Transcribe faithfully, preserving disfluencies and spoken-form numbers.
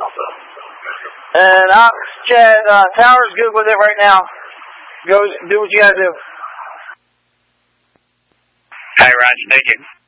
And Ox Chad, uh, Tower's good with it right now. Go do what you gotta do. Hey, Roger, thank you.